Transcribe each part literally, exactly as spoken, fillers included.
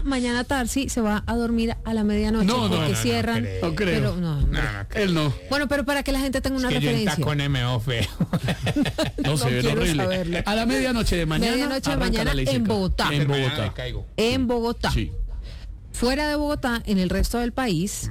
mañana Tarsi se va a dormir a la medianoche No, no, porque no, no cierran. creo. No creo. Pero, no, No, no creo. Él no. Bueno, pero para que la gente tenga una Es que referencia. yo en tacones me veo feo. No, No se ve quiero horrible. saberlo. A la medianoche de mañana. Medianoche de arranca mañana la ley en seca. Bogotá. En Mañana me Bogotá. caigo. En Bogotá. Sí. Fuera de Bogotá, en el resto del país,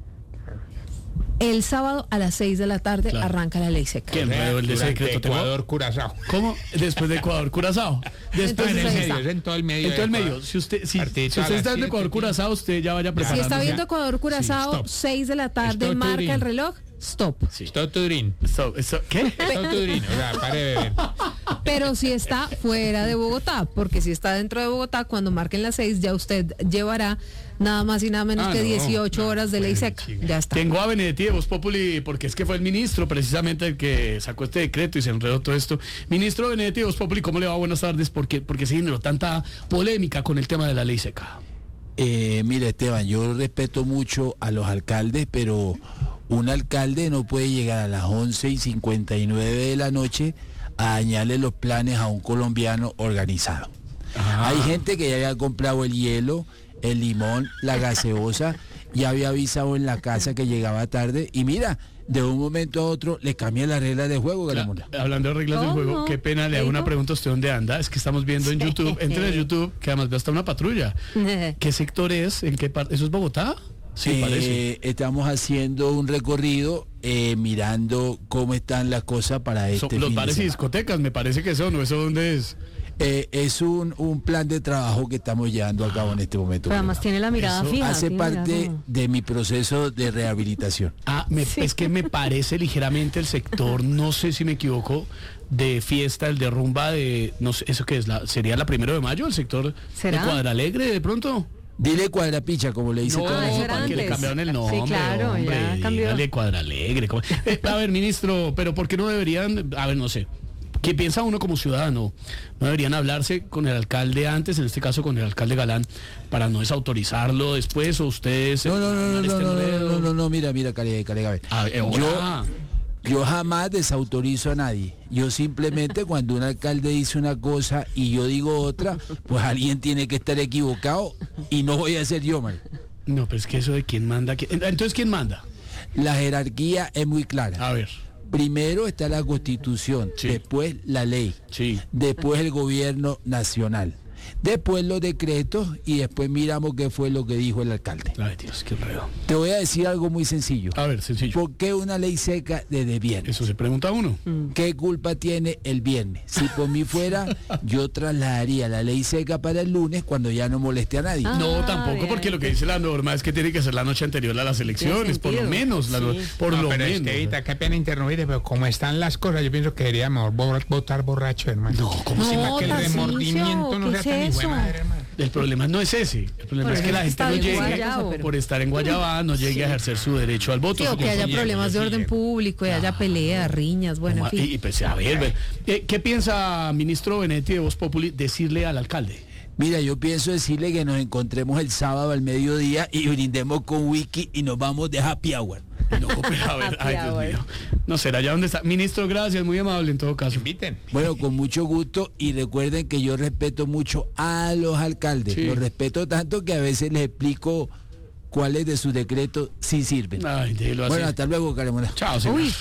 el sábado a las seis de la tarde Claro. arranca la ley seca. ¿Qué enredo el de ese Durante decreto? ¿Tengo? Ecuador, Curazao. ¿Cómo? Después de Ecuador, Curazao. Después Entonces, de en el ahí medio, está. es en todo el medio. En todo el de medio. Ecuador. Si usted, si, si Partidito a usted las está en siete, Ecuador, sí. Curazao, usted ya vaya Si preparando. está viendo Ecuador Curazao, stop. seis de la tarde, Stop, marca Turín. el reloj, stop. Sí. Stop to drink. Eso- eso- ¿Qué? Stop to drink. O sea, pare de beber. Pero si está fuera de Bogotá, porque si está dentro de Bogotá, cuando marquen las seis, ya usted llevará nada más y nada menos Ah, que no, dieciocho no, horas de ley bueno, seca. chica. Ya está. Tengo a Benedetti de Voz Populi, porque es que fue el ministro precisamente el que sacó este decreto y se enredó todo esto. Ministro Benedetti de Voz Populi, ¿cómo le va? Buenas tardes. ¿Por qué, por qué se generó tanta polémica con el tema de la ley seca? Eh, mira, Esteban, yo respeto mucho a los alcaldes, pero un alcalde no puede llegar a las once y cincuenta y nueve de la noche a dañarle los planes a un colombiano organizado. Ah. Hay gente que ya había comprado el hielo, el limón, la gaseosa, ya había avisado en la casa que llegaba tarde y mira, de un momento a otro le cambia las reglas de juego, Cla- Garamunda. Hablando de reglas del ¿Cómo? juego, qué pena, le hago ¿Dijo? una pregunta a usted, ¿dónde anda? Es que estamos viendo en YouTube, entre en YouTube, que además ve hasta una patrulla. ¿Qué sector es? ¿En qué parte? ¿Eso es Bogotá? Sí, Eh, parece. Estamos haciendo un recorrido eh, mirando cómo están las cosas para Son este los fin de bares y semana. discotecas, me parece que son, ¿no? ¿Eso dónde es? Eh, es un, un plan de trabajo que estamos llevando a cabo en este momento. Pero además tiene la mirada Eso fija. Hace tiene parte mirada- de mi proceso de rehabilitación. Ah, me- es que me parece ligeramente el sector, no sé si me equivoco, de fiesta, el de rumba de, no sé, ¿eso qué es? La, ¿Sería la primero de mayo, el sector ¿Será? de Cuadralegre de pronto? Dile cuadrapicha, como le dice No, todo el eso mundo. era para que le antes. cambiaron el Sí, nombre, claro, hombre, ya cambió. dígale Cuadralegre. ¿cómo? Eh, a ver, ministro, pero ¿por qué no deberían, a ver, no sé, qué piensa uno como ciudadano? ¿No deberían hablarse con el alcalde antes, en este caso con el alcalde Galán, para no desautorizarlo después o ustedes... No, no, no, no, este no, no, no, enredo? no, no, no, mira, mira, Cali, Cali, Gabe. A ver, Yo, hola. yo jamás desautorizo a nadie. Yo simplemente cuando un alcalde dice una cosa y yo digo otra, pues alguien tiene que estar equivocado y no voy a ser yo, man. No, pero es que eso de quién manda... ¿quién- Entonces, ¿quién manda? La jerarquía es muy clara. A ver, Primero está la Constitución, Sí. después la ley, sí. después el gobierno nacional, después los decretos y después miramos qué fue lo que dijo el alcalde. Ay, Dios, qué enredo. Te voy a decir algo muy sencillo. A ver, sencillo. ¿Por qué una ley seca desde viernes? Eso se pregunta uno. ¿Qué culpa tiene el viernes? Si por mí fuera, yo trasladaría la ley seca para el lunes cuando ya no moleste a nadie. Ah. No, tampoco, bien. porque lo que dice la norma es que tiene que ser la noche anterior a las elecciones, por lo sentido. menos, la no- Sí. por No, lo pero menos. Estevita, qué pena interrumpirte, pero como están las cosas, yo pienso que sería mejor bo- votar borracho, hermano. No, ¿cómo No, Sí, para que el Tarcisio, remordimiento no ¿qué sea tan es hijo de eso? madre, hermano. El problema no es ese, el problema Pero es que es la que gente está no en llegue Guayabo, pero- por estar en Guayabá, no llegue a ejercer su derecho al voto. Sí, o que haya sí, problemas yo de sí orden llego. público y haya peleas, riñas, bueno, en fin. Y, y pues, a ver, ver, eh, ¿qué piensa ministro Benedetti de Voz Populi decirle al alcalde? Mira, yo pienso decirle que nos encontremos el sábado al mediodía y brindemos con whisky y nos vamos de happy hour. No, pero a ver, ay, Happy Dios hour. mío. No será ya dónde está. Ministro, gracias, muy amable en todo caso. Inviten. Bueno, con mucho gusto y recuerden que yo respeto mucho a los alcaldes. Sí. Los respeto tanto que a veces les explico cuáles de sus decretos sí sirven. Ay, déjelo así. Bueno, hasta luego, Caremona. Chao, señor. Uy.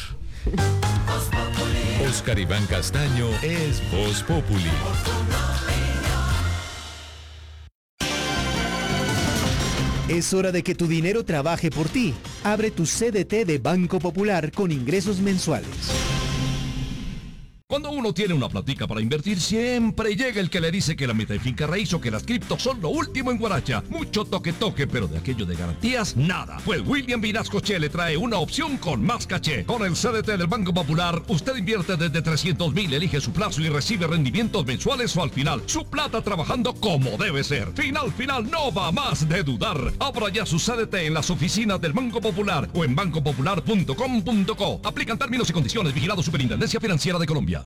Oscar Iván Castaño es Voz Populi. Es hora de que tu dinero trabaje por ti. Abre tu C D T de Banco Popular con ingresos mensuales. Cuando uno tiene una platica para invertir, siempre llega el que le dice que la meta de finca raíz o que las criptos son lo último en Guaracha. Mucho toque toque, pero de aquello de garantías, nada. Pues William Vinasco Che le trae una opción con más caché. Con el C D T del Banco Popular, usted invierte desde trescientos mil, elige su plazo y recibe rendimientos mensuales o al final. Su plata trabajando como debe ser. Final, final, no va más de dudar. Abra ya su C D T en las oficinas del Banco Popular o en banco popular punto com punto co. Aplican términos y condiciones. Vigilado Superintendencia Financiera de Colombia.